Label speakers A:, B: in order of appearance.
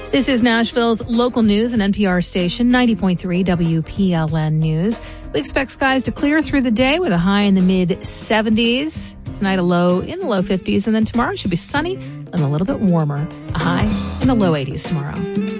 A: This is Nashville's local news and NPR station, 90.3 WPLN News. We expect skies to clear through the day with a high in the mid-70s. Tonight, a low in the low 50s. And then tomorrow it should be sunny and a little bit warmer. A high in the low 80s tomorrow.